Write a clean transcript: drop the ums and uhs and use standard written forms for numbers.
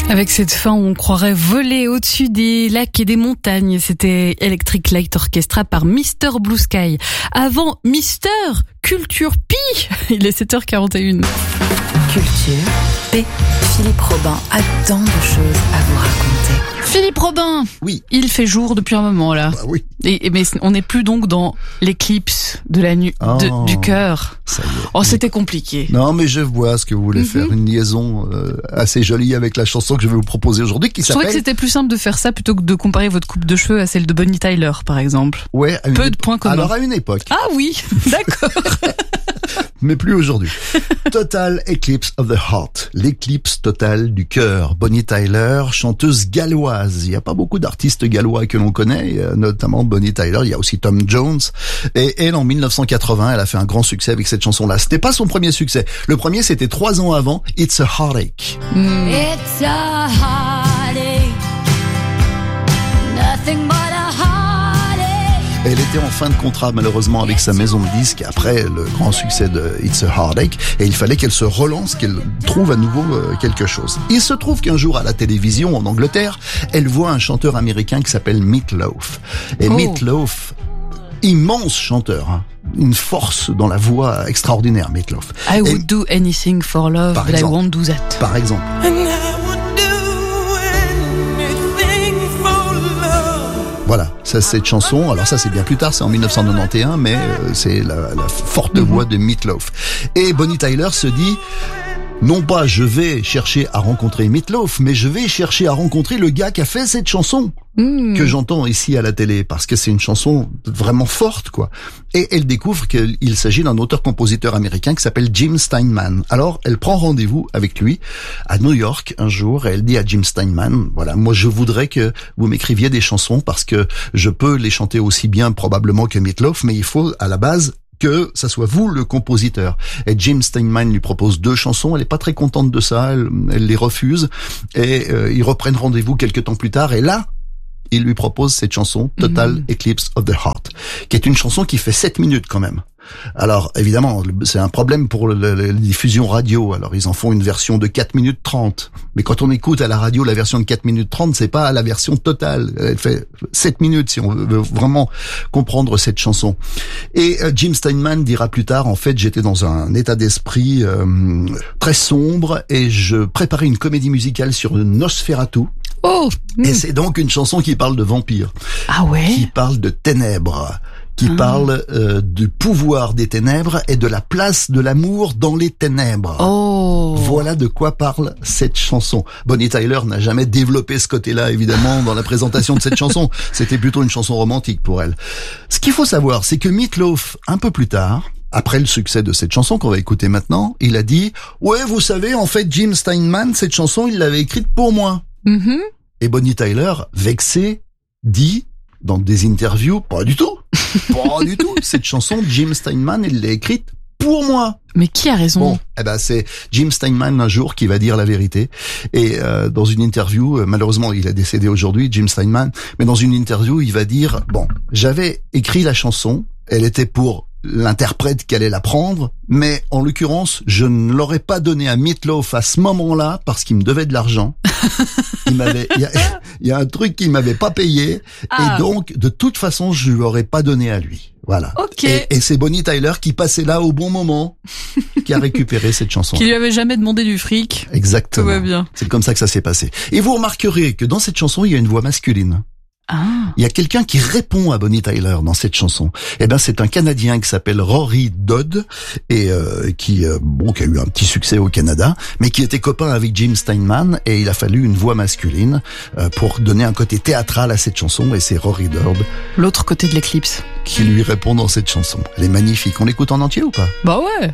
Avec cette fin où on croirait voler au-dessus des lacs et des montagnes. C'était Electric Light Orchestra par Mr. Blue Sky. Avant Mr. Culture P, il est 7h41. Culture P. Philippe Robin a tant de choses à vous raconter. Philippe Robin. Oui. Il fait jour depuis un moment là. Bah oui. Mais on n'est plus donc dans l'éclipse de la nuit du cœur. Ça y est. Oh, c'était compliqué. Non, mais je vois ce que vous voulez faire. Une liaison assez jolie avec la chanson que je vais vous proposer aujourd'hui qui Je s'appelle... trouvais que c'était plus simple de faire ça plutôt que de comparer votre coupe de cheveux à celle de Bonnie Tyler, par exemple. Ouais, à une Peu de points communs. Alors à une époque. Ah oui, d'accord. Mais plus aujourd'hui. Total Eclipse of the Heart. L'éclipse totale du cœur. Bonnie Tyler, chanteuse galloise. Il n'y a pas beaucoup d'artistes gallois que l'on connaît, notamment Bonnie Tyler. Il y a aussi Tom Jones. Et elle, en 1980, elle a fait un grand succès avec cette chanson-là. C'était pas son premier succès. Le premier, c'était 3 ans avant, It's a Heartache. It's a heartache, nothing but a heartache. Elle était en fin de contrat malheureusement avec sa maison de disques après le grand succès de It's a Heartache et il fallait qu'elle se relance, qu'elle trouve à nouveau quelque chose. Il se trouve qu'un jour à la télévision en Angleterre, elle voit un chanteur américain qui s'appelle Meat Loaf. Et Meat Loaf, immense chanteur, hein. Une force dans la voix extraordinaire, Meat Loaf. I would do anything for love, but I won't do that. Par exemple. Voilà, ça c'est cette chanson. Alors ça c'est bien plus tard, c'est en 1991, mais c'est la forte voix de Meat Loaf. Et Bonnie Tyler se dit, non pas je vais chercher à rencontrer Meat Loaf, mais je vais chercher à rencontrer le gars qui a fait cette chanson que j'entends ici à la télé, parce que c'est une chanson vraiment forte, quoi. Et elle découvre qu'il s'agit d'un auteur-compositeur américain qui s'appelle Jim Steinman. Alors, elle prend rendez-vous avec lui à New York un jour et elle dit à Jim Steinman, voilà, moi je voudrais que vous m'écriviez des chansons parce que je peux les chanter aussi bien probablement que Meat Loaf, mais il faut à la base que ça soit vous le compositeur. Et Jim Steinman lui propose 2 chansons, elle est pas très contente de ça, elle les refuse, et ils reprennent rendez-vous quelques temps plus tard, et là, il lui propose cette chanson, Total Eclipse of the Heart, qui est une chanson qui fait 7 minutes quand même. Alors, évidemment, c'est un problème pour la diffusion radio. Alors, ils en font une version de 4 minutes 30. Mais quand on écoute à la radio la version de 4 minutes 30, c'est pas la version totale. Elle fait 7 minutes si on veut vraiment comprendre cette chanson. Et Jim Steinman dira plus tard, en fait, j'étais dans un état d'esprit très sombre et je préparais une comédie musicale sur Nosferatu. Et c'est donc une chanson qui parle de vampires. Ah ouais? Qui parle de ténèbres. Qui parle du pouvoir des ténèbres et de la place de l'amour dans les ténèbres. Voilà de quoi parle cette chanson. Bonnie Tyler n'a jamais développé ce côté-là, évidemment, dans la présentation de cette chanson. C'était plutôt une chanson romantique pour elle. Ce qu'il faut savoir, c'est que Meat Loaf, un peu plus tard, après le succès de cette chanson qu'on va écouter maintenant, il a dit « Ouais, vous savez, en fait, Jim Steinman, cette chanson, il l'avait écrite pour moi. Et Bonnie Tyler, vexée, dit dans des interviews, pas du tout. Pas du tout. Cette chanson, Jim Steinman, il l'a écrite pour moi. Mais qui a raison? Bon, c'est Jim Steinman un jour qui va dire la vérité. Et dans une interview, malheureusement, il est décédé aujourd'hui, Jim Steinman, mais dans une interview, il va dire, bon, j'avais écrit la chanson, elle était pour l'interprète qui allait la prendre, mais en l'occurrence, je ne l'aurais pas donné à Meat Loaf à ce moment-là parce qu'il me devait de l'argent. Il y a un truc qu'il m'avait pas payé et donc de toute façon, je lui aurais pas donné à lui. Voilà. Okay. Et c'est Bonnie Tyler qui passait là au bon moment qui a récupéré cette chanson. Qui lui avait jamais demandé du fric. Exactement. Tout va bien. C'est comme ça que ça s'est passé. Et vous remarquerez que dans cette chanson, il y a une voix masculine. Il y a quelqu'un qui répond à Bonnie Tyler dans cette chanson. Eh ben, c'est un Canadien qui s'appelle Rory Dodd et qui a eu un petit succès au Canada, mais qui était copain avec Jim Steinman et il a fallu une voix masculine pour donner un côté théâtral à cette chanson et c'est Rory Dodd. L'autre côté de l'éclipse. Qui lui répond dans cette chanson. Elle est magnifique. On l'écoute en entier ou pas? Bah ouais.